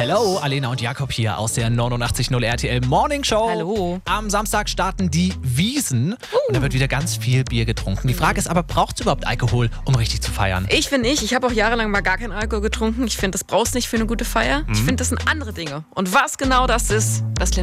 Hello, Alena und Jakob hier aus der 89.0 RTL Morning Show. Hallo. Am Samstag starten die Wiesn und da wird wieder ganz viel Bier getrunken. Die Frage ist aber, braucht es überhaupt Alkohol, um richtig zu feiern? Ich finde nicht. Ich habe auch jahrelang mal gar keinen Alkohol getrunken. Ich finde, das brauchst nicht für eine gute Feier. Ich finde, das sind andere Dinge. Und was genau das ist, das